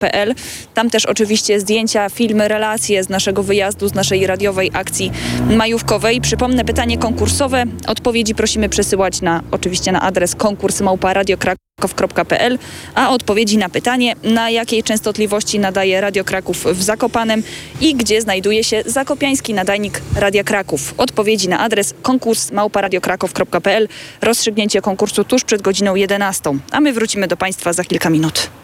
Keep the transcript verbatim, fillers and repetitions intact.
Tam też oczywiście zdjęcia, filmy, relacje z naszego wyjazdu, z naszej radiowej akcji majówkowej. Przypomnę, pytanie konkursowe. Odpowiedzi prosimy przesyłać na, oczywiście na adres konkurs małpa radio kraków kropka p l, a odpowiedzi na pytanie, na jakiej częstotliwości nadaje Radio Kraków w Zakopanem i gdzie znajduje się zakopiański nadajnik Radia Kraków. Odpowiedzi na adres konkurs małpa radio kraków kropka p l. Rozstrzygnięcie konkursu tuż przed godziną jedenastą. A my wrócimy do Państwa za kilka minut.